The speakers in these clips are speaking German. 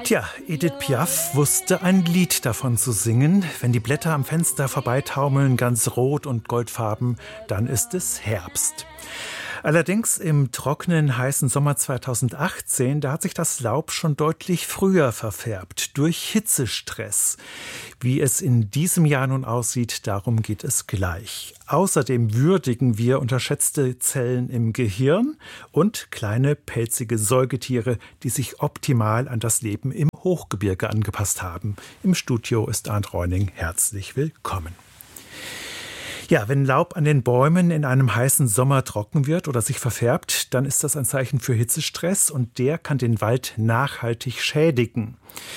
Tja, Edith Piaf wusste ein Lied davon zu singen. Wenn die Blätter am Fenster vorbeitaumeln, ganz rot und goldfarben, dann ist es Herbst. Allerdings im trockenen, heißen Sommer 2018, da hat sich das Laub schon deutlich früher verfärbt, durch Hitzestress. Wie es in diesem Jahr nun aussieht, darum geht es gleich. Außerdem würdigen wir unterschätzte Zellen im Gehirn und kleine pelzige Säugetiere, die sich optimal an das Leben im Hochgebirge angepasst haben. Im Studio ist Arndt Reuning. Herzlich willkommen. Ja, wenn Laub an den Bäumen in einem heißen Sommer trocken wird oder sich verfärbt, dann ist das ein Zeichen für Hitzestress und der kann den Wald nachhaltig schädigen.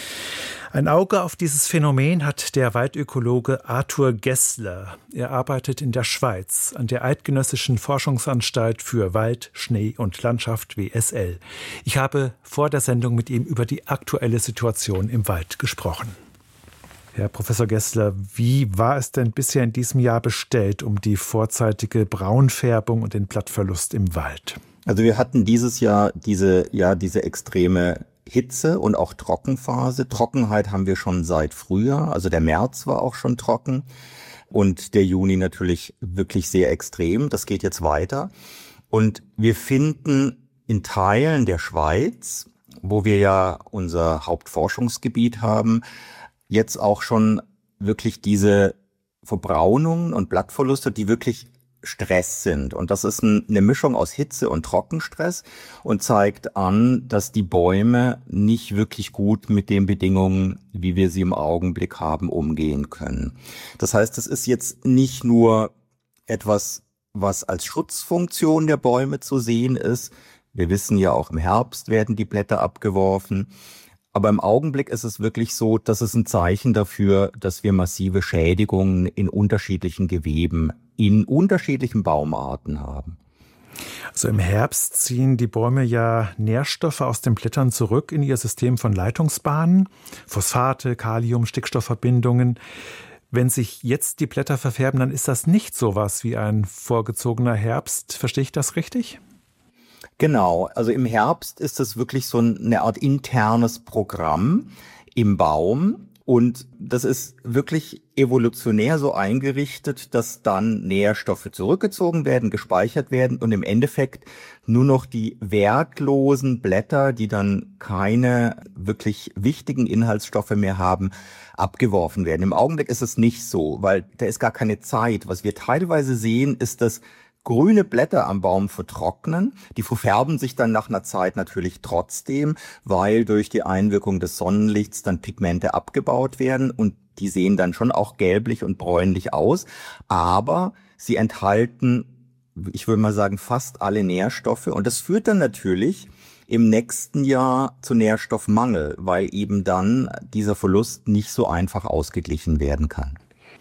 Ein Auge auf dieses Phänomen hat der Waldökologe Arthur Gessler. Er arbeitet in der Schweiz an der Eidgenössischen Forschungsanstalt für Wald, Schnee und Landschaft WSL. Ich habe vor der Sendung mit ihm über die aktuelle Situation im Wald gesprochen. Herr Professor Gessler, wie war es denn bisher in diesem Jahr bestellt um die vorzeitige Braunfärbung und den Blattverlust im Wald? Also wir hatten dieses Jahr diese extreme Hitze und auch Trockenphase. Trockenheit haben wir schon seit Frühjahr, also der März war auch schon trocken und der Juni natürlich wirklich sehr extrem. Das geht jetzt weiter. Und wir finden in Teilen der Schweiz, wo wir ja unser Hauptforschungsgebiet haben, jetzt auch schon wirklich diese Verbraunungen und Blattverluste, die wirklich Stress sind. Und das ist eine Mischung aus Hitze und Trockenstress und zeigt an, dass die Bäume nicht wirklich gut mit den Bedingungen, wie wir sie im Augenblick haben, umgehen können. Das heißt, es ist jetzt nicht nur etwas, was als Schutzfunktion der Bäume zu sehen ist. Wir wissen ja auch, im Herbst werden die Blätter abgeworfen. Aber im Augenblick ist es wirklich so, dass es ein Zeichen dafür, dass wir massive Schädigungen in unterschiedlichen Geweben, in unterschiedlichen Baumarten haben. Also im Herbst ziehen die Bäume ja Nährstoffe aus den Blättern zurück in ihr System von Leitungsbahnen, Phosphate, Kalium, Stickstoffverbindungen. Wenn sich jetzt die Blätter verfärben, dann ist das nicht sowas wie ein vorgezogener Herbst. Verstehe ich das richtig? Genau, also im Herbst ist es wirklich so eine Art internes Programm im Baum und das ist wirklich evolutionär so eingerichtet, dass dann Nährstoffe zurückgezogen werden, gespeichert werden und im Endeffekt nur noch die wertlosen Blätter, die dann keine wirklich wichtigen Inhaltsstoffe mehr haben, abgeworfen werden. Im Augenblick ist es nicht so, weil da ist gar keine Zeit. Was wir teilweise sehen, ist, dass grüne Blätter am Baum vertrocknen. Die verfärben sich dann nach einer Zeit natürlich trotzdem, weil durch die Einwirkung des Sonnenlichts dann Pigmente abgebaut werden und die sehen dann schon auch gelblich und bräunlich aus. Aber sie enthalten, ich würde mal sagen, fast alle Nährstoffe und das führt dann natürlich im nächsten Jahr zu Nährstoffmangel, weil eben dann dieser Verlust nicht so einfach ausgeglichen werden kann.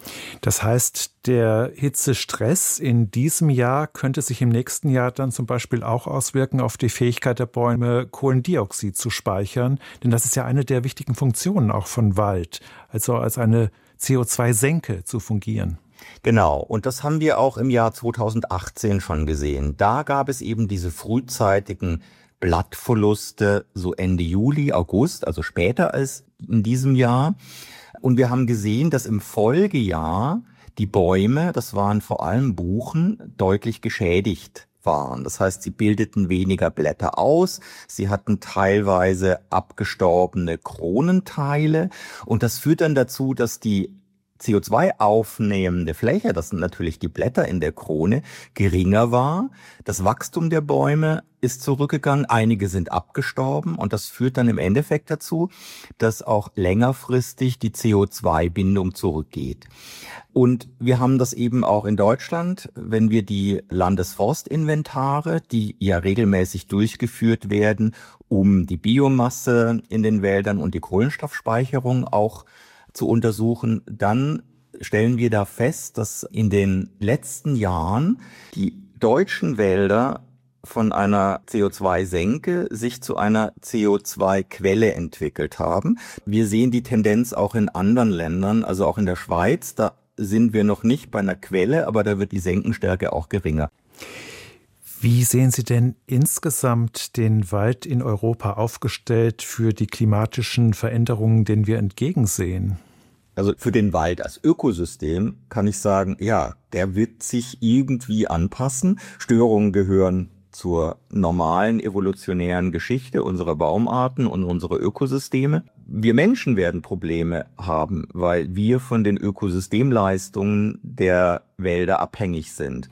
Das heißt, der Hitzestress in diesem Jahr könnte sich im nächsten Jahr dann zum Beispiel auch auswirken auf die Fähigkeit der Bäume, Kohlendioxid zu speichern. Denn das ist ja eine der wichtigen Funktionen auch von Wald, also als eine CO2-Senke zu fungieren. Genau, und das haben wir auch im Jahr 2018 schon gesehen. Da gab es eben diese frühzeitigen Blattverluste so Ende Juli, August, also später als in diesem Jahr. Und wir haben gesehen, dass im Folgejahr die Bäume, das waren vor allem Buchen, deutlich geschädigt waren. Das heißt, sie bildeten weniger Blätter aus, sie hatten teilweise abgestorbene Kronenteile und das führt dann dazu, dass die CO2 aufnehmende Fläche, das sind natürlich die Blätter in der Krone, geringer war. Das Wachstum der Bäume ist zurückgegangen, einige sind abgestorben und das führt dann im Endeffekt dazu, dass auch längerfristig die CO2-Bindung zurückgeht. Und wir haben das eben auch in Deutschland, wenn wir die Landesforstinventare, die ja regelmäßig durchgeführt werden, um die Biomasse in den Wäldern und die Kohlenstoffspeicherung auch zu untersuchen, dann stellen wir da fest, dass in den letzten Jahren die deutschen Wälder von einer CO2-Senke sich zu einer CO2-Quelle entwickelt haben. Wir sehen die Tendenz auch in anderen Ländern, also auch in der Schweiz, da sind wir noch nicht bei einer Quelle, aber da wird die Senkenstärke auch geringer. Wie sehen Sie denn insgesamt den Wald in Europa aufgestellt für die klimatischen Veränderungen, denen wir entgegensehen? Also für den Wald als Ökosystem kann ich sagen, ja, der wird sich irgendwie anpassen. Störungen gehören zur normalen evolutionären Geschichte unserer Baumarten und unserer Ökosysteme. Wir Menschen werden Probleme haben, weil wir von den Ökosystemleistungen der Wälder abhängig sind.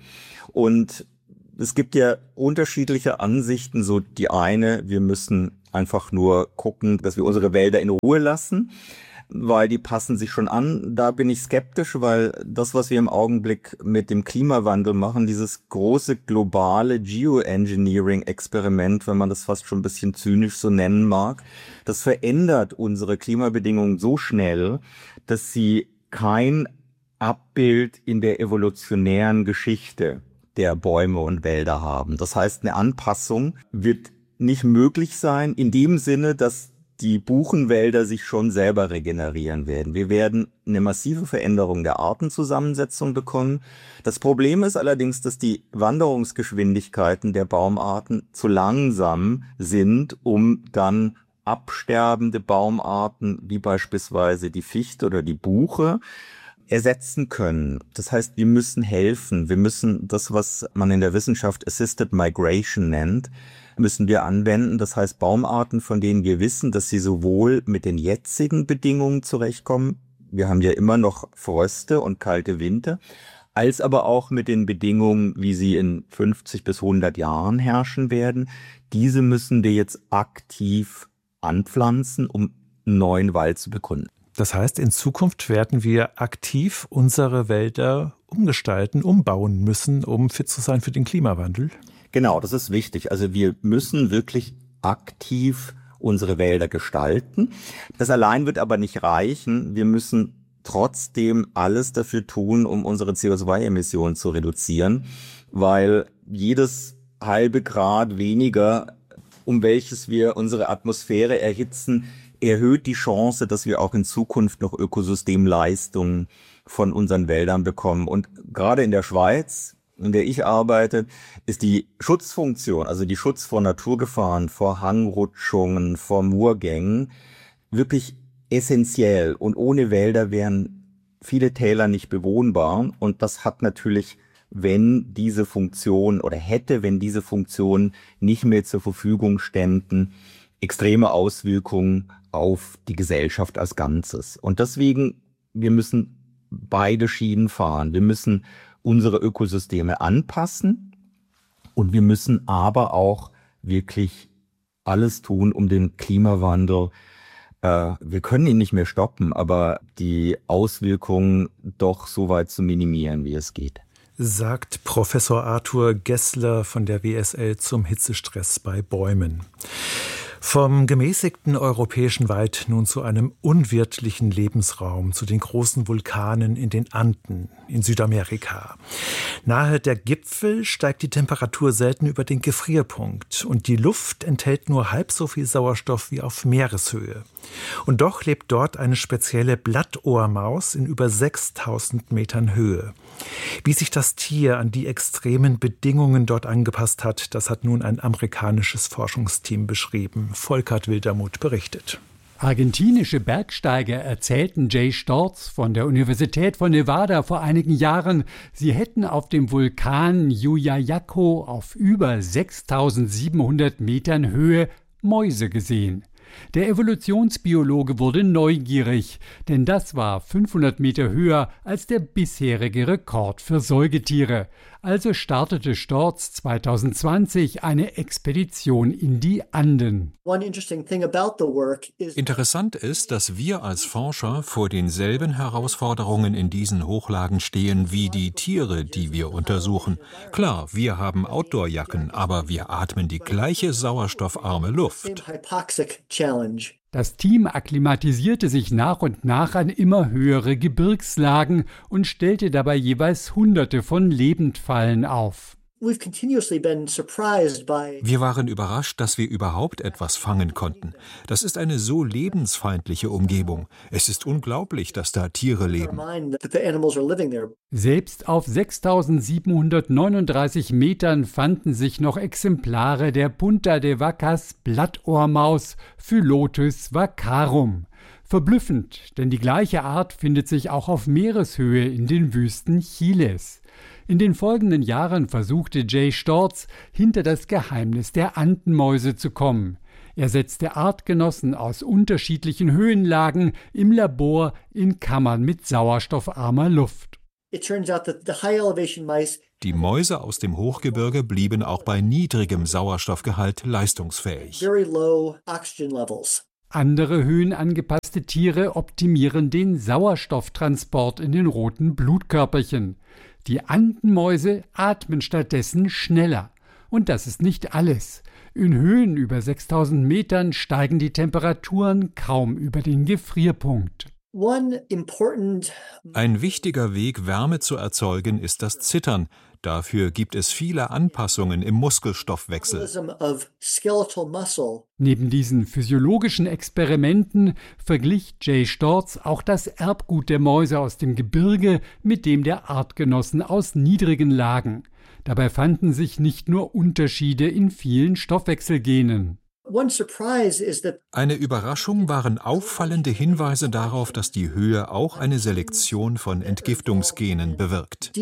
Und es gibt ja unterschiedliche Ansichten. So die eine, wir müssen einfach nur gucken, dass wir unsere Wälder in Ruhe lassen, weil die passen sich schon an. Da bin ich skeptisch, weil das, was wir im Augenblick mit dem Klimawandel machen, dieses große globale Geoengineering-Experiment, wenn man das fast schon ein bisschen zynisch so nennen mag, das verändert unsere Klimabedingungen so schnell, dass sie kein Abbild in der evolutionären Geschichte der Bäume und Wälder haben. Das heißt, eine Anpassung wird nicht möglich sein, in dem Sinne, dass die Buchenwälder sich schon selber regenerieren werden. Wir werden eine massive Veränderung der Artenzusammensetzung bekommen. Das Problem ist allerdings, dass die Wanderungsgeschwindigkeiten der Baumarten zu langsam sind, um dann absterbende Baumarten, wie beispielsweise die Fichte oder die Buche, ersetzen können. Das heißt, wir müssen helfen. Wir müssen das, was man in der Wissenschaft Assisted Migration nennt, müssen wir anwenden. Das heißt, Baumarten, von denen wir wissen, dass sie sowohl mit den jetzigen Bedingungen zurechtkommen, wir haben ja immer noch Fröste und kalte Winter, als aber auch mit den Bedingungen, wie sie in 50 bis 100 Jahren herrschen werden. Diese müssen wir jetzt aktiv anpflanzen, um einen neuen Wald zu begründen. Das heißt, in Zukunft werden wir aktiv unsere Wälder umgestalten, umbauen müssen, um fit zu sein für den Klimawandel? Genau, das ist wichtig. Also wir müssen wirklich aktiv unsere Wälder gestalten. Das allein wird aber nicht reichen. Wir müssen trotzdem alles dafür tun, um unsere CO2-Emissionen zu reduzieren, weil jedes halbe Grad weniger, um welches wir unsere Atmosphäre erhitzen, erhöht die Chance, dass wir auch in Zukunft noch Ökosystemleistungen von unseren Wäldern bekommen. Und gerade in der Schweiz, in der ich arbeite, ist die Schutzfunktion, also die Schutz vor Naturgefahren, vor Hangrutschungen, vor Murgängen, wirklich essentiell. Und ohne Wälder wären viele Täler nicht bewohnbar. Und das hat natürlich, wenn diese Funktion nicht mehr zur Verfügung ständen, extreme Auswirkungen auf die Gesellschaft als Ganzes. Und deswegen, wir müssen beide Schienen fahren. Wir müssen unsere Ökosysteme anpassen und wir müssen aber auch wirklich alles tun, um den Klimawandel, wir können ihn nicht mehr stoppen, aber die Auswirkungen doch so weit zu minimieren, wie es geht. Sagt Professor Arthur Gessler von der WSL zum Hitzestress bei Bäumen. Vom gemäßigten europäischen Wald nun zu einem unwirtlichen Lebensraum, zu den großen Vulkanen in den Anden in Südamerika. Nahe der Gipfel steigt die Temperatur selten über den Gefrierpunkt und die Luft enthält nur halb so viel Sauerstoff wie auf Meereshöhe. Und doch lebt dort eine spezielle Blattohrmaus in über 6000 Metern Höhe. Wie sich das Tier an die extremen Bedingungen dort angepasst hat, das hat nun ein amerikanisches Forschungsteam beschrieben. Volkert Wildermuth berichtet. Argentinische Bergsteiger erzählten Jay Storz von der Universität von Nevada vor einigen Jahren, sie hätten auf dem Vulkan Yuyayaco auf über 6700 Metern Höhe Mäuse gesehen. Der Evolutionsbiologe wurde neugierig, denn das war 500 Meter höher als der bisherige Rekord für Säugetiere. Also startete Storz 2020 eine Expedition in die Anden. Interessant ist, dass wir als Forscher vor denselben Herausforderungen in diesen Hochlagen stehen wie die Tiere, die wir untersuchen. Klar, wir haben Outdoor-Jacken, aber wir atmen die gleiche sauerstoffarme Luft. Das Team akklimatisierte sich nach und nach an immer höhere Gebirgslagen und stellte dabei jeweils Hunderte von Lebendfallen auf. Wir waren überrascht, dass wir überhaupt etwas fangen konnten. Das ist eine so lebensfeindliche Umgebung. Es ist unglaublich, dass da Tiere leben. Selbst auf 6.739 Metern fanden sich noch Exemplare der Punta de Vacas Blattohrmaus Phylotis vacarum. Verblüffend, denn die gleiche Art findet sich auch auf Meereshöhe in den Wüsten Chiles. In den folgenden Jahren versuchte Jay Storz, hinter das Geheimnis der Andenmäuse zu kommen. Er setzte Artgenossen aus unterschiedlichen Höhenlagen im Labor in Kammern mit sauerstoffarmer Luft. Die Mäuse aus dem Hochgebirge blieben auch bei niedrigem Sauerstoffgehalt leistungsfähig. Andere höhenangepasste Tiere optimieren den Sauerstofftransport in den roten Blutkörperchen. Die Andenmäuse atmen stattdessen schneller. Und das ist nicht alles. In Höhen über 6.000 Metern steigen die Temperaturen kaum über den Gefrierpunkt. Ein wichtiger Weg, Wärme zu erzeugen, ist das Zittern. Dafür gibt es viele Anpassungen im Muskelstoffwechsel. Neben diesen physiologischen Experimenten verglich Jay Storz auch das Erbgut der Mäuse aus dem Gebirge mit dem der Artgenossen aus niedrigen Lagen. Dabei fanden sich nicht nur Unterschiede in vielen Stoffwechselgenen. Eine Überraschung waren auffallende Hinweise darauf, dass die Höhe auch eine Selektion von Entgiftungsgenen bewirkt.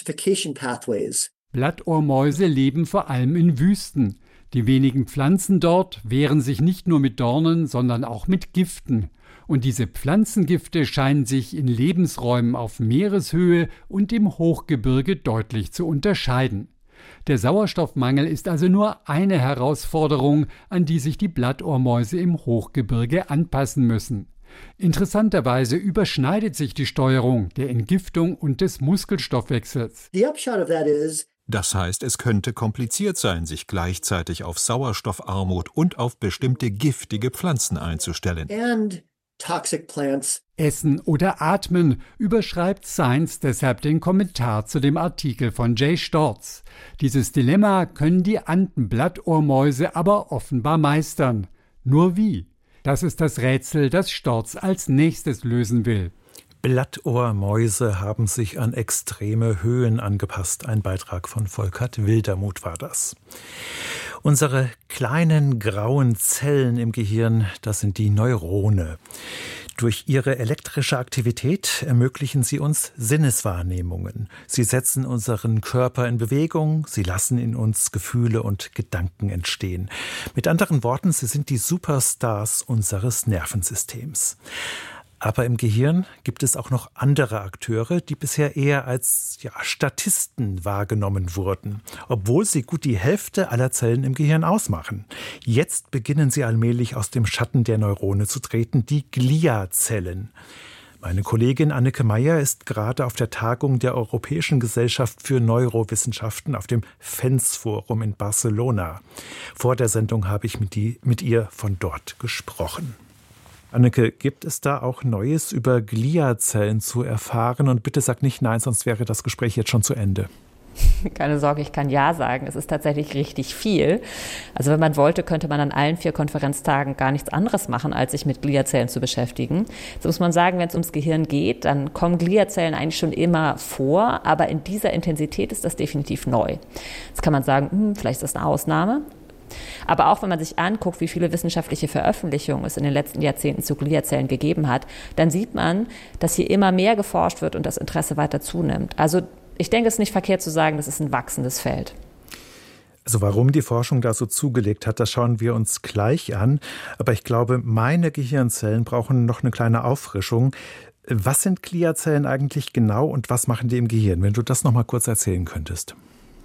Blattohrmäuse leben vor allem in Wüsten. Die wenigen Pflanzen dort wehren sich nicht nur mit Dornen, sondern auch mit Giften. Und diese Pflanzengifte scheinen sich in Lebensräumen auf Meereshöhe und im Hochgebirge deutlich zu unterscheiden. Der Sauerstoffmangel ist also nur eine Herausforderung, an die sich die Blattohrmäuse im Hochgebirge anpassen müssen. Interessanterweise überschneidet sich die Steuerung der Entgiftung und des Muskelstoffwechsels. Das heißt, es könnte kompliziert sein, sich gleichzeitig auf Sauerstoffarmut und auf bestimmte giftige Pflanzen einzustellen. Essen oder Atmen überschreibt Science deshalb den Kommentar zu dem Artikel von Jay Storz. Dieses Dilemma können die Andenblattohrmäuse aber offenbar meistern. Nur wie? Das ist das Rätsel, das Storz als nächstes lösen will. Blattohrmäuse haben sich an extreme Höhen angepasst. Ein Beitrag von Volkert Wildermuth war das. Unsere kleinen grauen Zellen im Gehirn, das sind die Neurone. Durch ihre elektrische Aktivität ermöglichen sie uns Sinneswahrnehmungen. Sie setzen unseren Körper in Bewegung, sie lassen in uns Gefühle und Gedanken entstehen. Mit anderen Worten, sie sind die Superstars unseres Nervensystems. Aber im Gehirn gibt es auch noch andere Akteure, die bisher eher als Statisten wahrgenommen wurden, obwohl sie gut die Hälfte aller Zellen im Gehirn ausmachen. Jetzt beginnen sie allmählich aus dem Schatten der Neurone zu treten, die Gliazellen. Meine Kollegin Anneke Meyer ist gerade auf der Tagung der Europäischen Gesellschaft für Neurowissenschaften auf dem FENS-Forum in Barcelona. Vor der Sendung habe ich mit ihr von dort gesprochen. Anneke, gibt es da auch Neues über Gliazellen zu erfahren? Und bitte sag nicht nein, sonst wäre das Gespräch jetzt schon zu Ende. Keine Sorge, ich kann ja sagen. Es ist tatsächlich richtig viel. Also wenn man wollte, könnte man an allen 4 Konferenztagen gar nichts anderes machen, als sich mit Gliazellen zu beschäftigen. So muss man sagen, wenn es ums Gehirn geht, dann kommen Gliazellen eigentlich schon immer vor, aber in dieser Intensität ist das definitiv neu. Jetzt kann man sagen, vielleicht ist das eine Ausnahme. Aber auch wenn man sich anguckt, wie viele wissenschaftliche Veröffentlichungen es in den letzten Jahrzehnten zu Gliazellen gegeben hat, dann sieht man, dass hier immer mehr geforscht wird und das Interesse weiter zunimmt. Also ich denke, es ist nicht verkehrt zu sagen, das ist ein wachsendes Feld. Also warum die Forschung da so zugelegt hat, das schauen wir uns gleich an. Aber ich glaube, meine Gehirnzellen brauchen noch eine kleine Auffrischung. Was sind Gliazellen eigentlich genau und was machen die im Gehirn? Wenn du das noch mal kurz erzählen könntest.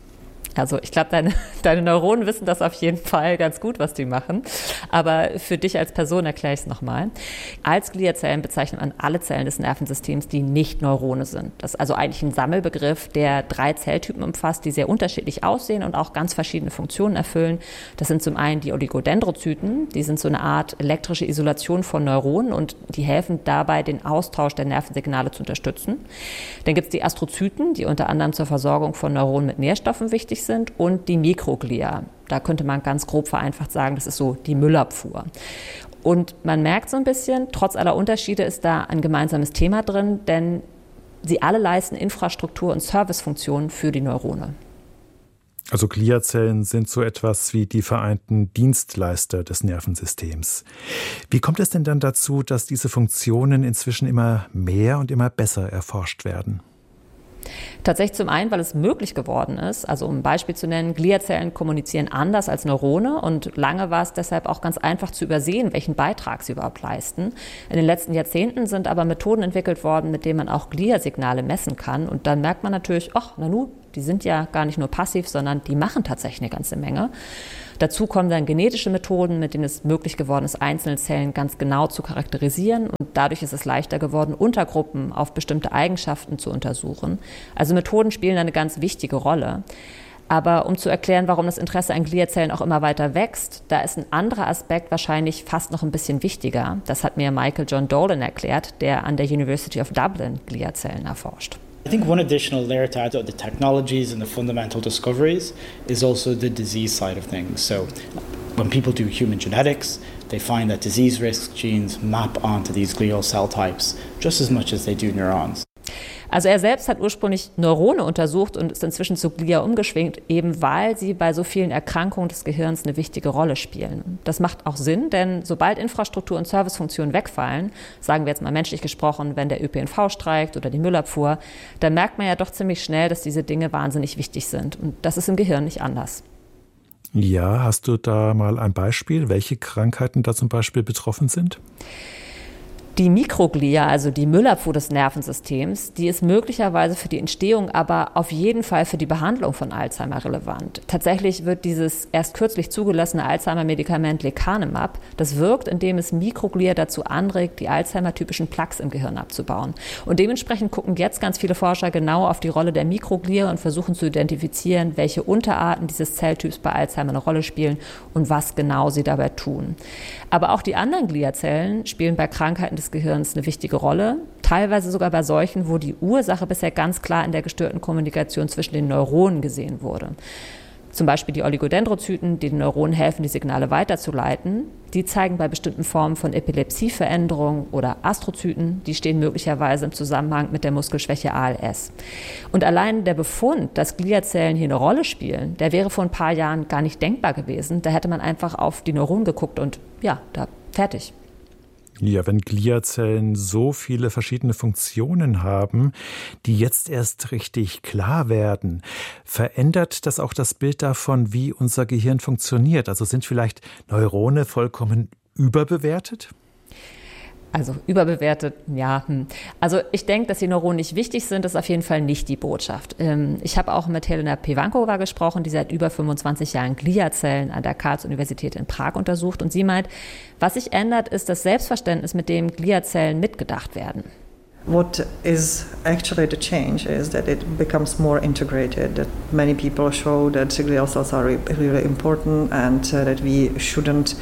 Also ich glaube, deine Neuronen wissen das auf jeden Fall ganz gut, was die machen. Aber für dich als Person erkläre ich es nochmal. Als Gliazellen bezeichnet man alle Zellen des Nervensystems, die nicht Neurone sind. Das ist also eigentlich ein Sammelbegriff, der 3 Zelltypen umfasst, die sehr unterschiedlich aussehen und auch ganz verschiedene Funktionen erfüllen. Das sind zum einen die Oligodendrozyten, die sind so eine Art elektrische Isolation von Neuronen und die helfen dabei, den Austausch der Nervensignale zu unterstützen. Dann gibt es die Astrozyten, die unter anderem zur Versorgung von Neuronen mit Nährstoffen wichtig sind. sind, und die Mikroglia. Da könnte man ganz grob vereinfacht sagen, das ist so die Müllabfuhr. Und man merkt so ein bisschen, trotz aller Unterschiede ist da ein gemeinsames Thema drin, denn sie alle leisten Infrastruktur- und Servicefunktionen für die Neurone. Also Gliazellen sind so etwas wie die vereinten Dienstleister des Nervensystems. Wie kommt es denn dann dazu, dass diese Funktionen inzwischen immer mehr und immer besser erforscht werden? Tatsächlich zum einen, weil es möglich geworden ist, also um ein Beispiel zu nennen, Gliazellen kommunizieren anders als Neurone und lange war es deshalb auch ganz einfach zu übersehen, welchen Beitrag sie überhaupt leisten. In den letzten Jahrzehnten sind aber Methoden entwickelt worden, mit denen man auch Gliasignale messen kann und dann merkt man natürlich, die sind ja gar nicht nur passiv, sondern die machen tatsächlich eine ganze Menge. Dazu kommen dann genetische Methoden, mit denen es möglich geworden ist, einzelne Zellen ganz genau zu charakterisieren. Und dadurch ist es leichter geworden, Untergruppen auf bestimmte Eigenschaften zu untersuchen. Also Methoden spielen eine ganz wichtige Rolle. Aber um zu erklären, warum das Interesse an Gliazellen auch immer weiter wächst, da ist ein anderer Aspekt wahrscheinlich fast noch ein bisschen wichtiger. Das hat mir Michael John Dolan erklärt, der an der University of Dublin Gliazellen erforscht. I think one additional layer to add to the technologies and the fundamental discoveries is also the disease side of things. So when people do human genetics, they find that disease risk genes map onto these glial cell types just as much as they do neurons. Also er selbst hat ursprünglich Neurone untersucht und ist inzwischen zu Glia umgeschwenkt, eben weil sie bei so vielen Erkrankungen des Gehirns eine wichtige Rolle spielen. Das macht auch Sinn, denn sobald Infrastruktur und Servicefunktionen wegfallen, sagen wir jetzt mal menschlich gesprochen, wenn der ÖPNV streikt oder die Müllabfuhr, dann merkt man ja doch ziemlich schnell, dass diese Dinge wahnsinnig wichtig sind. Und das ist im Gehirn nicht anders. Ja, hast du da mal ein Beispiel, welche Krankheiten da zum Beispiel betroffen sind? Die Mikroglia, also die Müllabfuhr des Nervensystems, die ist möglicherweise für die Entstehung, aber auf jeden Fall für die Behandlung von Alzheimer relevant. Tatsächlich wird dieses erst kürzlich zugelassene Alzheimer-Medikament Lecanemab, das wirkt, indem es Mikroglia dazu anregt, die Alzheimer-typischen Plaques im Gehirn abzubauen. Und dementsprechend gucken jetzt ganz viele Forscher genau auf die Rolle der Mikroglia und versuchen zu identifizieren, welche Unterarten dieses Zelltyps bei Alzheimer eine Rolle spielen und was genau sie dabei tun. Aber auch die anderen Gliazellen spielen bei Krankheiten des Gehirns eine wichtige Rolle, teilweise sogar bei solchen, wo die Ursache bisher ganz klar in der gestörten Kommunikation zwischen den Neuronen gesehen wurde. Zum Beispiel die Oligodendrozyten, die den Neuronen helfen, die Signale weiterzuleiten, die zeigen bei bestimmten Formen von Epilepsieveränderungen oder Astrozyten, die stehen möglicherweise im Zusammenhang mit der Muskelschwäche ALS. Und allein der Befund, dass Gliazellen hier eine Rolle spielen, der wäre vor ein paar Jahren gar nicht denkbar gewesen. Da hätte man einfach auf die Neuronen geguckt und fertig. Ja, wenn Gliazellen so viele verschiedene Funktionen haben, die jetzt erst richtig klar werden, verändert das auch das Bild davon, wie unser Gehirn funktioniert? Also sind vielleicht Neurone vollkommen überbewertet? Also überbewertet, ja. Also ich denke, dass die Neuronen nicht wichtig sind, ist auf jeden Fall nicht die Botschaft. Ich habe auch mit Helena Pivankova gesprochen, die seit über 25 Jahren Gliazellen an der Karls-Universität in Prag untersucht. Und sie meint, was sich ändert, ist das Selbstverständnis, mit dem Gliazellen mitgedacht werden. What is actually the change is that it becomes more integrated, that many people show that glial cells are really important and that we shouldn't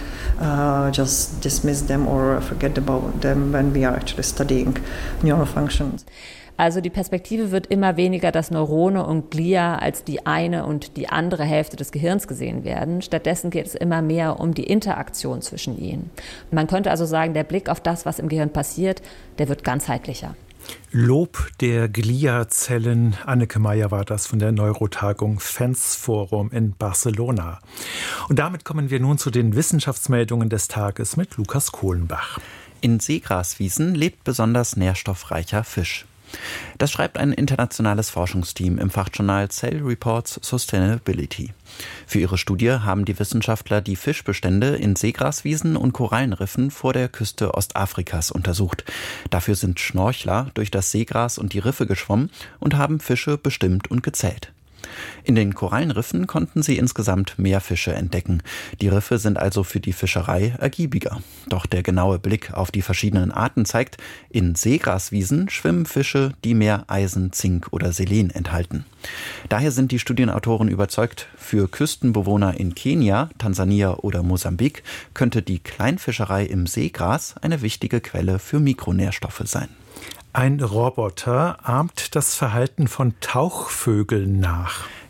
just dismiss them or forget about them when we are actually studying neural functions. Also die Perspektive wird immer weniger, dass Neurone und Glia als die eine und die andere Hälfte des Gehirns gesehen werden. Stattdessen geht es immer mehr um die Interaktion zwischen ihnen. Man könnte also sagen, der Blick auf das, was im Gehirn passiert, der wird ganzheitlicher. Lob der Gliazellen. Anneke Meyer war das von der Neurotagung FANS Forum in Barcelona. Und damit kommen wir nun zu den Wissenschaftsmeldungen des Tages mit Lukas Kohlenbach. In Seegraswiesen lebt besonders nährstoffreicher Fisch. Das schreibt ein internationales Forschungsteam im Fachjournal Cell Reports Sustainability. Für ihre Studie haben die Wissenschaftler die Fischbestände in Seegraswiesen und Korallenriffen vor der Küste Ostafrikas untersucht. Dafür sind Schnorchler durch das Seegras und die Riffe geschwommen und haben Fische bestimmt und gezählt. In den Korallenriffen konnten sie insgesamt mehr Fische entdecken. Die Riffe sind also für die Fischerei ergiebiger. Doch der genaue Blick auf die verschiedenen Arten zeigt, in Seegraswiesen schwimmen Fische, die mehr Eisen, Zink oder Selen enthalten. Daher sind die Studienautoren überzeugt, für Küstenbewohner in Kenia, Tansania oder Mosambik könnte die Kleinfischerei im Seegras eine wichtige Quelle für Mikronährstoffe sein. Ein Roboter ahmt das Verhalten von Tauchvögeln nach.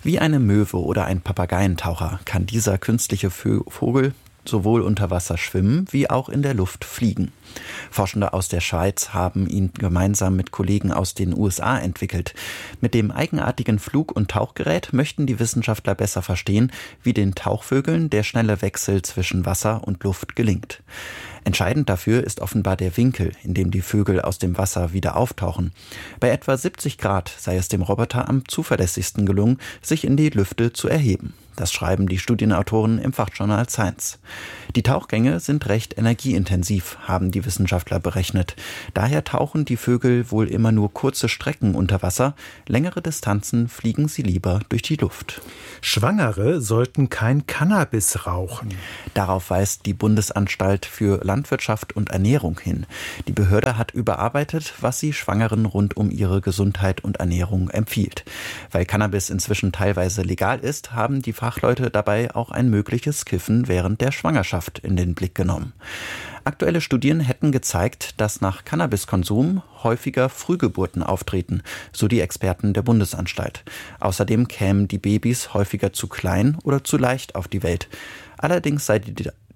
Wie eine Möwe oder ein Papageientaucher kann dieser künstliche Vogel sowohl unter Wasser schwimmen wie auch in der Luft fliegen. Forschende aus der Schweiz haben ihn gemeinsam mit Kollegen aus den USA entwickelt. Mit dem eigenartigen Flug- und Tauchgerät möchten die Wissenschaftler besser verstehen, wie den Tauchvögeln der schnelle Wechsel zwischen Wasser und Luft gelingt. Entscheidend dafür ist offenbar der Winkel, in dem die Vögel aus dem Wasser wieder auftauchen. Bei etwa 70 Grad sei es dem Roboter am zuverlässigsten gelungen, sich in die Lüfte zu erheben. Das schreiben die Studienautoren im Fachjournal Science. Die Tauchgänge sind recht energieintensiv, haben die Wissenschaftler berechnet. Daher tauchen die Vögel wohl immer nur kurze Strecken unter Wasser. Längere Distanzen fliegen sie lieber durch die Luft. Schwangere sollten kein Cannabis rauchen. Darauf weist die Bundesanstalt für Landwirtschaft und Ernährung hin. Die Behörde hat überarbeitet, was sie Schwangeren rund um ihre Gesundheit und Ernährung empfiehlt. Weil Cannabis inzwischen teilweise legal ist, haben die Fachleute dabei auch ein mögliches Kiffen während der Schwangerschaft in den Blick genommen. Aktuelle Studien hätten gezeigt, dass nach Cannabiskonsum häufiger Frühgeburten auftreten, so die Experten der Bundesanstalt. Außerdem kämen die Babys häufiger zu klein oder zu leicht auf die Welt. Allerdings sei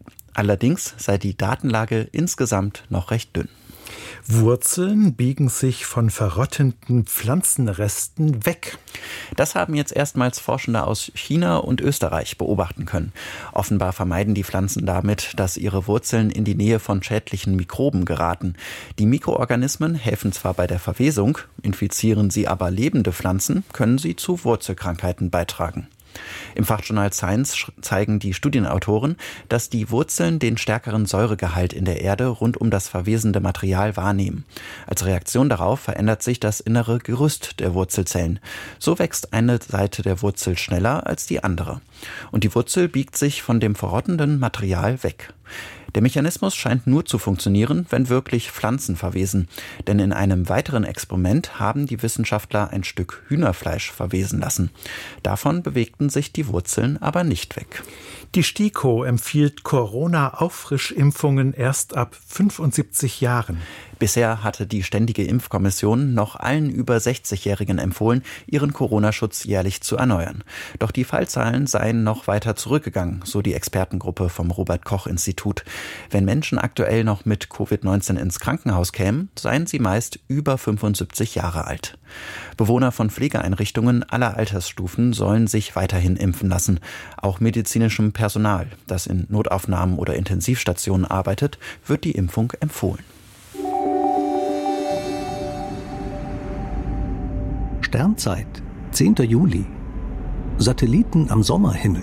die Datenlage insgesamt noch recht dünn. Wurzeln biegen sich von verrottenden Pflanzenresten weg. Das haben jetzt erstmals Forschende aus China und Österreich beobachten können. Offenbar vermeiden die Pflanzen damit, dass ihre Wurzeln in die Nähe von schädlichen Mikroben geraten. Die Mikroorganismen helfen zwar bei der Verwesung, infizieren sie aber lebende Pflanzen, können sie zu Wurzelkrankheiten beitragen. Im Fachjournal Science zeigen die Studienautoren, dass die Wurzeln den stärkeren Säuregehalt in der Erde rund um das verwesende Material wahrnehmen. Als Reaktion darauf verändert sich das innere Gerüst der Wurzelzellen. So wächst eine Seite der Wurzel schneller als die andere. Und die Wurzel biegt sich von dem verrottenden Material weg. Der Mechanismus scheint nur zu funktionieren, wenn wirklich Pflanzen verwesen. Denn in einem weiteren Experiment haben die Wissenschaftler ein Stück Hühnerfleisch verwesen lassen. Davon bewegten sich die Wurzeln aber nicht weg. Die STIKO empfiehlt Corona-Auffrischimpfungen erst ab 75 Jahren. Bisher hatte die Ständige Impfkommission noch allen über 60-Jährigen empfohlen, ihren Corona-Schutz jährlich zu erneuern. Doch die Fallzahlen seien noch weiter zurückgegangen, so die Expertengruppe vom Robert-Koch-Institut. Wenn Menschen aktuell noch mit Covid-19 ins Krankenhaus kämen, seien sie meist über 75 Jahre alt. Bewohner von Pflegeeinrichtungen aller Altersstufen sollen sich weiterhin impfen lassen. Auch medizinischem Personal, das in Notaufnahmen oder Intensivstationen arbeitet, wird die Impfung empfohlen. Sternzeit, 10. Juli. Satelliten am Sommerhimmel.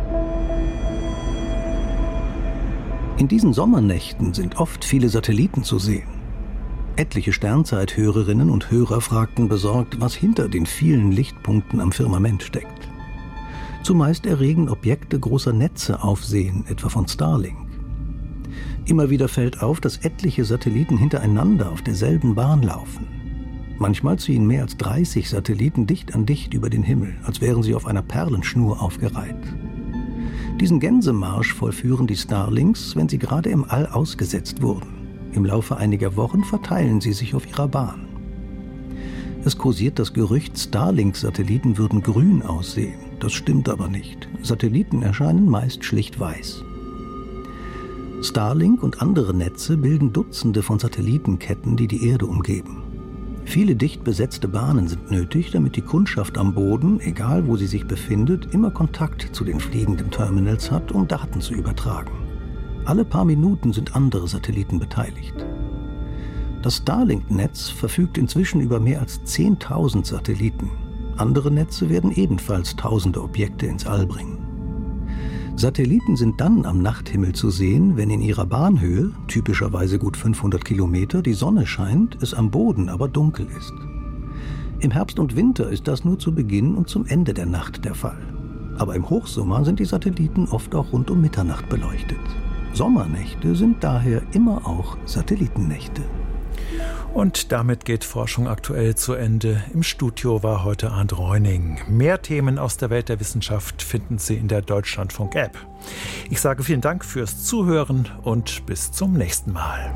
In diesen Sommernächten sind oft viele Satelliten zu sehen. Etliche Sternzeit-Hörerinnen und Hörer fragten besorgt, was hinter den vielen Lichtpunkten am Firmament steckt. Zumeist erregen Objekte großer Netze Aufsehen, etwa von Starlink. Immer wieder fällt auf, dass etliche Satelliten hintereinander auf derselben Bahn laufen. Manchmal ziehen mehr als 30 Satelliten dicht an dicht über den Himmel, als wären sie auf einer Perlenschnur aufgereiht. Diesen Gänsemarsch vollführen die Starlinks, wenn sie gerade im All ausgesetzt wurden. Im Laufe einiger Wochen verteilen sie sich auf ihrer Bahn. Es kursiert das Gerücht, Starlink-Satelliten würden grün aussehen. Das stimmt aber nicht. Satelliten erscheinen meist schlicht weiß. Starlink und andere Netze bilden Dutzende von Satellitenketten, die die Erde umgeben. Viele dicht besetzte Bahnen sind nötig, damit die Kundschaft am Boden, egal wo sie sich befindet, immer Kontakt zu den fliegenden Terminals hat, um Daten zu übertragen. Alle paar Minuten sind andere Satelliten beteiligt. Das Starlink-Netz verfügt inzwischen über mehr als 10.000 Satelliten. Andere Netze werden ebenfalls tausende Objekte ins All bringen. Satelliten sind dann am Nachthimmel zu sehen, wenn in ihrer Bahnhöhe, typischerweise gut 500 Kilometer, die Sonne scheint, es am Boden aber dunkel ist. Im Herbst und Winter ist das nur zu Beginn und zum Ende der Nacht der Fall. Aber im Hochsommer sind die Satelliten oft auch rund um Mitternacht beleuchtet. Sommernächte sind daher immer auch Satellitennächte. Und damit geht Forschung aktuell zu Ende. Im Studio war heute Arndt Reuning. Mehr Themen aus der Welt der Wissenschaft finden Sie in der Deutschlandfunk-App. Ich sage vielen Dank fürs Zuhören und bis zum nächsten Mal.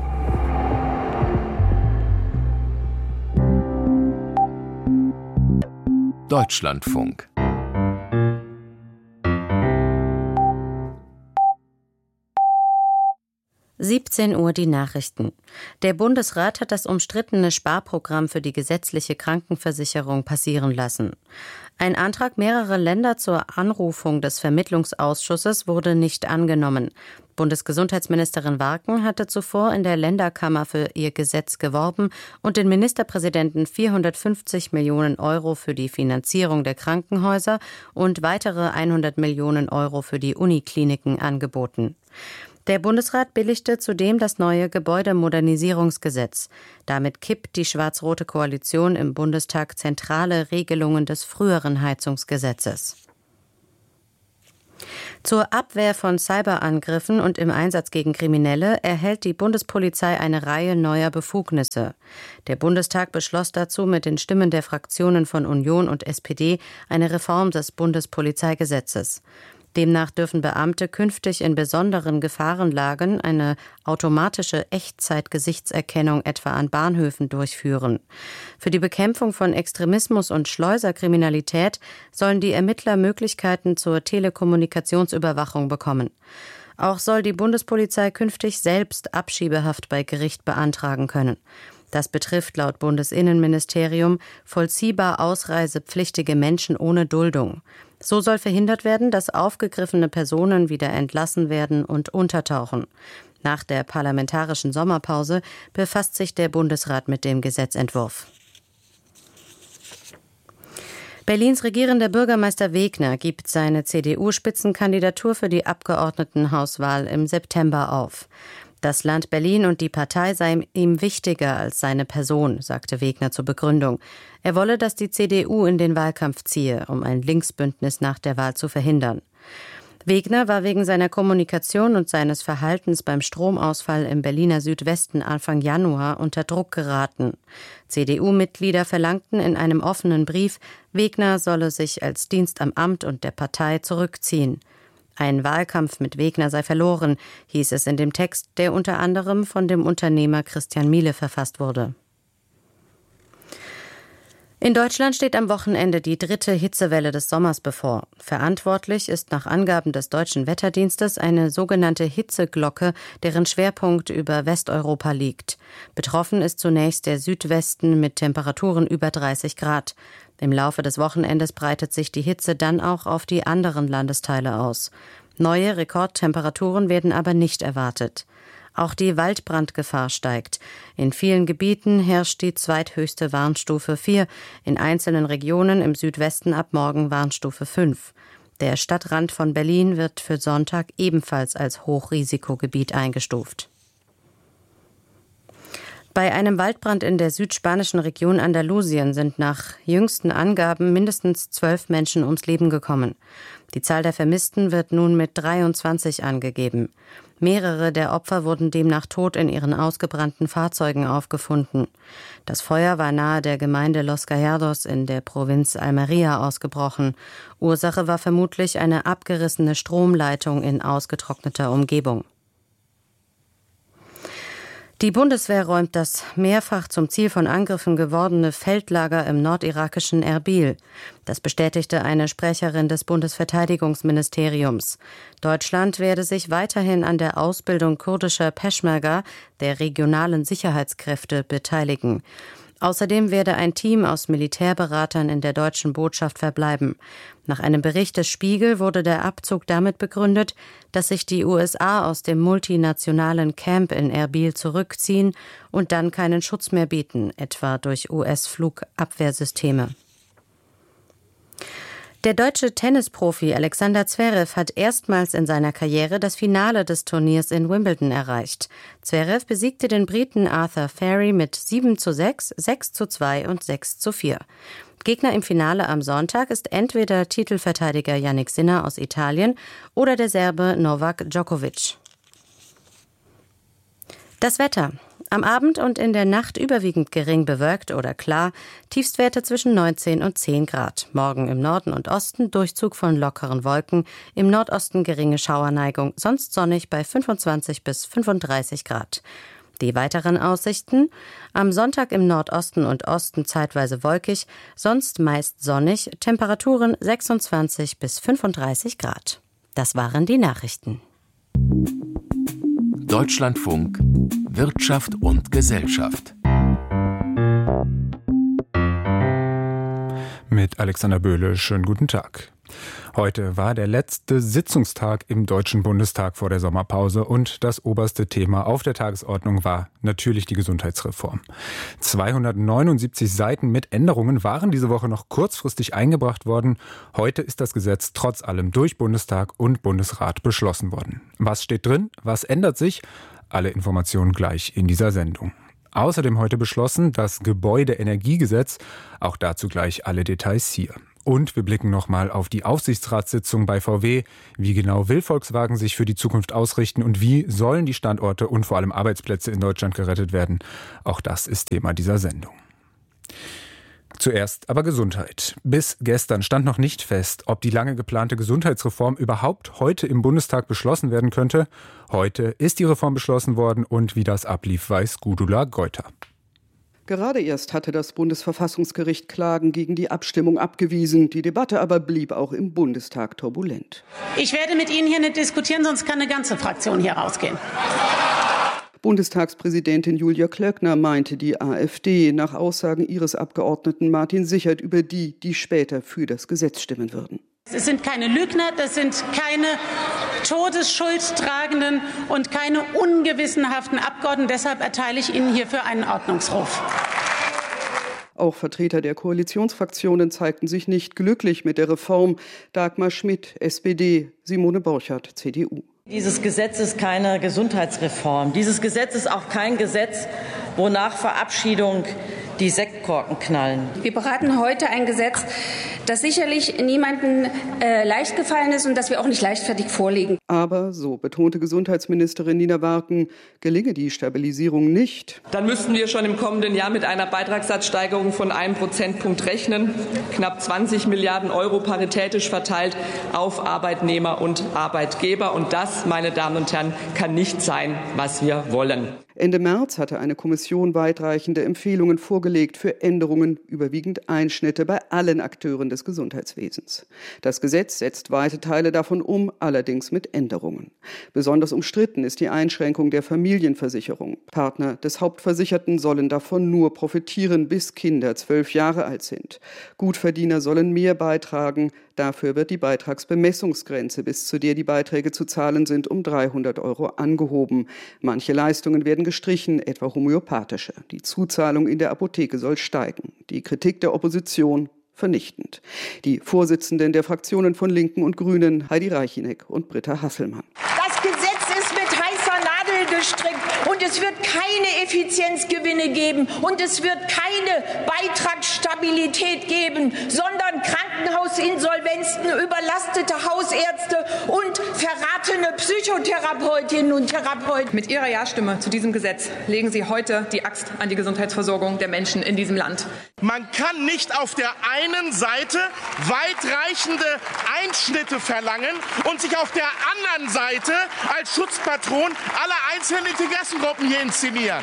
Deutschlandfunk 17 Uhr die Nachrichten. Der Bundesrat hat das umstrittene Sparprogramm für die gesetzliche Krankenversicherung passieren lassen. Ein Antrag mehrerer Länder zur Anrufung des Vermittlungsausschusses wurde nicht angenommen. Bundesgesundheitsministerin Warken hatte zuvor in der Länderkammer für ihr Gesetz geworben und den Ministerpräsidenten 450 Millionen Euro für die Finanzierung der Krankenhäuser und weitere 100 Millionen Euro für die Unikliniken angeboten. Der Bundesrat billigte zudem das neue Gebäudemodernisierungsgesetz. Damit kippt die schwarz-rote Koalition im Bundestag zentrale Regelungen des früheren Heizungsgesetzes. Zur Abwehr von Cyberangriffen und im Einsatz gegen Kriminelle erhält die Bundespolizei eine Reihe neuer Befugnisse. Der Bundestag beschloss dazu mit den Stimmen der Fraktionen von Union und SPD eine Reform des Bundespolizeigesetzes. Demnach dürfen Beamte künftig in besonderen Gefahrenlagen eine automatische Echtzeitgesichtserkennung etwa an Bahnhöfen durchführen. Für die Bekämpfung von Extremismus und Schleuserkriminalität sollen die Ermittler Möglichkeiten zur Telekommunikationsüberwachung bekommen. Auch soll die Bundespolizei künftig selbst Abschiebehaft bei Gericht beantragen können. Das betrifft laut Bundesinnenministerium vollziehbar ausreisepflichtige Menschen ohne Duldung. So soll verhindert werden, dass aufgegriffene Personen wieder entlassen werden und untertauchen. Nach der parlamentarischen Sommerpause befasst sich der Bundesrat mit dem Gesetzentwurf. Berlins regierender Bürgermeister Wegner gibt seine CDU-Spitzenkandidatur für die Abgeordnetenhauswahl im September auf. Das Land Berlin und die Partei sei ihm wichtiger als seine Person, sagte Wegner zur Begründung. Er wolle, dass die CDU in den Wahlkampf ziehe, um ein Linksbündnis nach der Wahl zu verhindern. Wegner war wegen seiner Kommunikation und seines Verhaltens beim Stromausfall im Berliner Südwesten Anfang Januar unter Druck geraten. CDU-Mitglieder verlangten in einem offenen Brief, Wegner solle sich als Dienst am Amt und der Partei zurückziehen. Ein Wahlkampf mit Wegner sei verloren, hieß es in dem Text, der unter anderem von dem Unternehmer Christian Miele verfasst wurde. In Deutschland steht am Wochenende die 3. Hitzewelle des Sommers bevor. Verantwortlich ist nach Angaben des Deutschen Wetterdienstes eine sogenannte Hitzeglocke, deren Schwerpunkt über Westeuropa liegt. Betroffen ist zunächst der Südwesten mit Temperaturen über 30 Grad. Im Laufe des Wochenendes breitet sich die Hitze dann auch auf die anderen Landesteile aus. Neue Rekordtemperaturen werden aber nicht erwartet. Auch die Waldbrandgefahr steigt. In vielen Gebieten herrscht die zweithöchste Warnstufe 4, in einzelnen Regionen im Südwesten ab morgen Warnstufe 5. Der Stadtrand von Berlin wird für Sonntag ebenfalls als Hochrisikogebiet eingestuft. Bei einem Waldbrand in der südspanischen Region Andalusien sind nach jüngsten Angaben mindestens 12 Menschen ums Leben gekommen. Die Zahl der Vermissten wird nun mit 23 angegeben. Mehrere der Opfer wurden demnach tot in ihren ausgebrannten Fahrzeugen aufgefunden. Das Feuer war nahe der Gemeinde Los Gallardos in der Provinz Almería ausgebrochen. Ursache war vermutlich eine abgerissene Stromleitung in ausgetrockneter Umgebung. Die Bundeswehr räumt das mehrfach zum Ziel von Angriffen gewordene Feldlager im nordirakischen Erbil. Das bestätigte eine Sprecherin des Bundesverteidigungsministeriums. Deutschland werde sich weiterhin an der Ausbildung kurdischer Peschmerga, der regionalen Sicherheitskräfte, beteiligen. Außerdem werde ein Team aus Militärberatern in der deutschen Botschaft verbleiben. Nach einem Bericht des Spiegel wurde der Abzug damit begründet, dass sich die USA aus dem multinationalen Camp in Erbil zurückziehen und dann keinen Schutz mehr bieten, etwa durch US-Flugabwehrsysteme. Der deutsche Tennisprofi Alexander Zverev hat erstmals in seiner Karriere das Finale des Turniers in Wimbledon erreicht. Zverev besiegte den Briten Arthur Ferry mit 7:6, 6:2 und 6:4. Gegner im Finale am Sonntag ist entweder Titelverteidiger Jannik Sinner aus Italien oder der Serbe Novak Djokovic. Das Wetter. Am Abend und in der Nacht überwiegend gering bewölkt oder klar, Tiefstwerte zwischen 19 und 10 Grad. Morgen im Norden und Osten Durchzug von lockeren Wolken, im Nordosten geringe Schauerneigung, sonst sonnig bei 25 bis 35 Grad. Die weiteren Aussichten: am Sonntag im Nordosten und Osten zeitweise wolkig, sonst meist sonnig, Temperaturen 26 bis 35 Grad. Das waren die Nachrichten. Deutschlandfunk Wirtschaft und Gesellschaft. Mit Alexander Böhle, schönen guten Tag. Heute war der letzte Sitzungstag im Deutschen Bundestag vor der Sommerpause und das oberste Thema auf der Tagesordnung war natürlich die Gesundheitsreform. 279 Seiten mit Änderungen waren diese Woche noch kurzfristig eingebracht worden. Heute ist das Gesetz trotz allem durch Bundestag und Bundesrat beschlossen worden. Was steht drin? Was ändert sich? Alle Informationen gleich in dieser Sendung. Außerdem heute beschlossen das Gebäudeenergiegesetz. Auch dazu gleich alle Details hier. Und wir blicken nochmal auf die Aufsichtsratssitzung bei VW. Wie genau will Volkswagen sich für die Zukunft ausrichten und wie sollen die Standorte und vor allem Arbeitsplätze in Deutschland gerettet werden? Auch das ist Thema dieser Sendung. Zuerst aber Gesundheit. Bis gestern stand noch nicht fest, ob die lange geplante Gesundheitsreform überhaupt heute im Bundestag beschlossen werden könnte. Heute ist die Reform beschlossen worden und wie das ablief, weiß Gudula Geuter. Gerade erst hatte das Bundesverfassungsgericht Klagen gegen die Abstimmung abgewiesen. Die Debatte aber blieb auch im Bundestag turbulent. Ich werde mit Ihnen hier nicht diskutieren, sonst kann eine ganze Fraktion hier rausgehen. Bundestagspräsidentin Julia Klöckner meinte die AfD nach Aussagen ihres Abgeordneten Martin Sichert über die später für das Gesetz stimmen würden. Es sind keine Lügner, das sind keine Todesschuldtragenden und keine ungewissenhaften Abgeordneten. Deshalb erteile ich Ihnen hierfür einen Ordnungsruf. Auch Vertreter der Koalitionsfraktionen zeigten sich nicht glücklich mit der Reform. Dagmar Schmidt, SPD, Simone Borchardt, CDU. Dieses Gesetz ist keine Gesundheitsreform. Dieses Gesetz ist auch kein Gesetz, wo nach Verabschiedung die Sektkorken knallen. Wir beraten heute ein Gesetz, das sicherlich niemandem leicht gefallen ist und das wir auch nicht leichtfertig vorlegen. Aber, so betonte Gesundheitsministerin Nina Warken, gelinge die Stabilisierung nicht. Dann müssten wir schon im kommenden Jahr mit einer Beitragssatzsteigerung von 1 Prozentpunkt rechnen. Knapp 20 Milliarden Euro paritätisch verteilt auf Arbeitnehmer und Arbeitgeber. Und das, meine Damen und Herren, kann nicht sein, was wir wollen. Ende März hatte eine Kommission weitreichende Empfehlungen vorgelegt für Änderungen, überwiegend Einschnitte bei allen Akteuren des Gesundheitswesens. Das Gesetz setzt weite Teile davon um, allerdings mit Änderungen. Besonders umstritten ist die Einschränkung der Familienversicherung. Partner des Hauptversicherten sollen davon nur profitieren, bis Kinder 12 Jahre alt sind. Gutverdiener sollen mehr beitragen. Dafür wird die Beitragsbemessungsgrenze, bis zu der die Beiträge zu zahlen sind, um 300 € angehoben. Manche Leistungen werden gestrichen, etwa homöopathische. Die Zuzahlung in der Apotheke soll steigen. Die Kritik der Opposition vernichtend. Die Vorsitzenden der Fraktionen von Linken und Grünen, Heidi Reicheneck und Britta Hasselmann. Das Gesetz ist mit heißer Nadel gestrickt und es wird keine Effizienzgewinne geben und es wird keine Beitragsstabilität geben, sondern Krankenhausinsolvenzen, überlastete Hausärzte und verratene Psychotherapeutinnen und Therapeuten. Mit Ihrer Ja-Stimme zu diesem Gesetz legen Sie heute die Axt an die Gesundheitsversorgung der Menschen in diesem Land. Man kann nicht auf der einen Seite weitreichende Einschnitte verlangen und sich auf der anderen Seite als Schutzpatron aller einzelnen Interessengruppen hier inszenieren.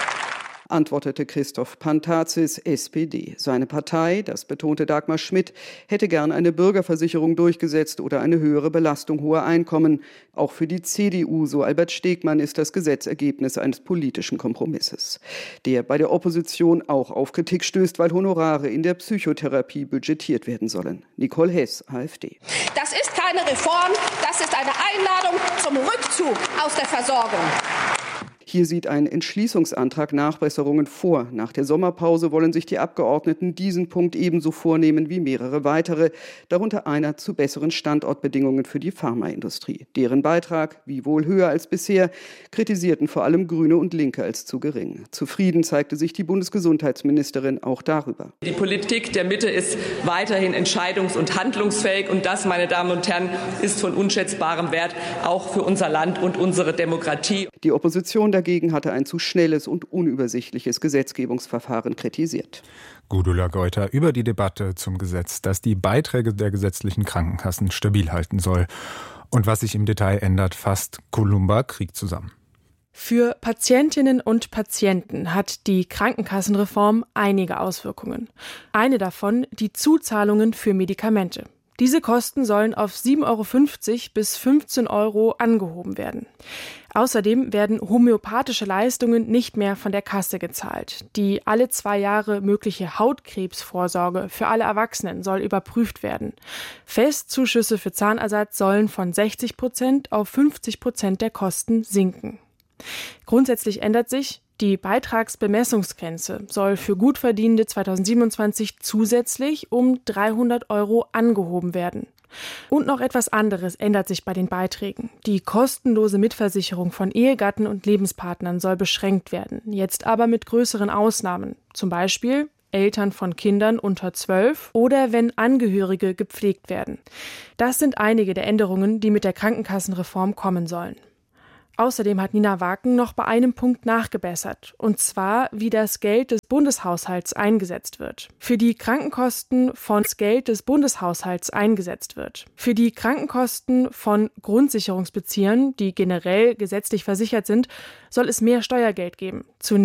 Antwortete Christoph Pantazis, SPD. Seine Partei, das betonte Dagmar Schmidt, hätte gern eine Bürgerversicherung durchgesetzt oder eine höhere Belastung hoher Einkommen. Auch für die CDU, so Albert Stegmann, ist das Gesetz Ergebnis eines politischen Kompromisses, der bei der Opposition auch auf Kritik stößt, weil Honorare in der Psychotherapie budgetiert werden sollen. Nicole Hess, AfD. Das ist keine Reform, das ist eine Einladung zum Rückzug aus der Versorgung. Hier sieht ein Entschließungsantrag Nachbesserungen vor. Nach der Sommerpause wollen sich die Abgeordneten diesen Punkt ebenso vornehmen wie mehrere weitere, darunter einer zu besseren Standortbedingungen für die Pharmaindustrie. Deren Beitrag, wiewohl höher als bisher, kritisierten vor allem Grüne und Linke als zu gering. Zufrieden zeigte sich die Bundesgesundheitsministerin auch darüber. Die Politik der Mitte ist weiterhin entscheidungs- und handlungsfähig und das, meine Damen und Herren, ist von unschätzbarem Wert, auch für unser Land und unsere Demokratie. Die Opposition dagegen hatte ein zu schnelles und unübersichtliches Gesetzgebungsverfahren kritisiert. Gudula Geuter über die Debatte zum Gesetz, das die Beiträge der gesetzlichen Krankenkassen stabil halten soll. Und was sich im Detail ändert, fasst Columba Krieg zusammen. Für Patientinnen und Patienten hat die Krankenkassenreform einige Auswirkungen. Eine davon die Zuzahlungen für Medikamente. Diese Kosten sollen auf 7,50 € bis 15 € angehoben werden. Außerdem werden homöopathische Leistungen nicht mehr von der Kasse gezahlt. Die alle 2 Jahre mögliche Hautkrebsvorsorge für alle Erwachsenen soll überprüft werden. Festzuschüsse für Zahnersatz sollen von 60% auf 50% der Kosten sinken. Grundsätzlich ändert sich, die Beitragsbemessungsgrenze soll für Gutverdienende 2027 zusätzlich um 300 € angehoben werden. Und noch etwas anderes ändert sich bei den Beiträgen. Die kostenlose Mitversicherung von Ehegatten und Lebenspartnern soll beschränkt werden, jetzt aber mit größeren Ausnahmen. Zum Beispiel Eltern von Kindern unter 12 oder wenn Angehörige gepflegt werden. Das sind einige der Änderungen, die mit der Krankenkassenreform kommen sollen. Außerdem hat Nina Waken noch bei einem Punkt nachgebessert, und zwar, wie das Geld des Bundeshaushalts eingesetzt wird. Für die Krankenkosten von Grundsicherungsbeziehern, die generell gesetzlich versichert sind, soll es mehr Steuergeld geben.